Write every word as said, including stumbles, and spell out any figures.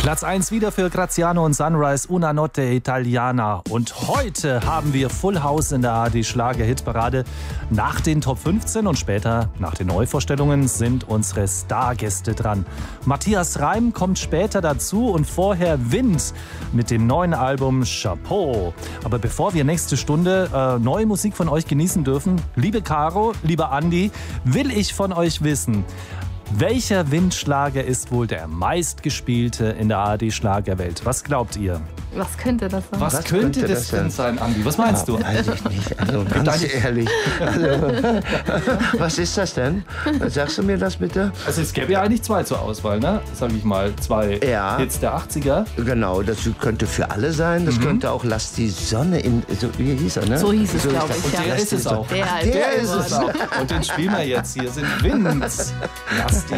Platz eins wieder für Graziano und Sunrise, Una Notte Italiana. Und heute haben wir Full House in der A R D-Schlager-Hitparade. Nach den Top fünfzehn und später nach den Neuvorstellungen sind unsere Stargäste dran. Matthias Reim kommt später dazu und vorher Wind mit dem neuen Album Chapeau. Aber bevor wir nächste Stunde äh, neue Musik von euch genießen dürfen, liebe Caro, lieber Andi, will ich von euch wissen, welcher Windschlager ist wohl der meistgespielte in der A R D-Schlagerwelt? Was glaubt ihr? Was könnte das sein? Was, Was könnte, könnte das das denn denn sein, Andi? Was meinst Ja, du? Weiß ich nicht. Also ganz ehrlich. Also, was ist das denn? Sagst du mir das bitte? Also es gäbe ja eigentlich zwei zur Auswahl, ne? Sag ich mal, zwei Ja. Hits der achtziger. Genau, das könnte für alle sein. Das könnte auch Lass die Sonne in... So, wie hieß er, ne? So hieß es, ist glaube das. ich, Und ja. der ist es auch. Der, der der ist es geworden. auch. Und den spielen wir jetzt. Hier sind Wind. Lass die